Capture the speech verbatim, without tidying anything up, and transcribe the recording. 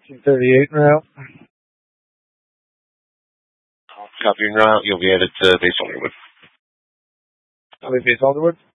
two thirty-eight en route. Copy en route. You'll be headed to Base Alderwood. I'll be Base Alderwood?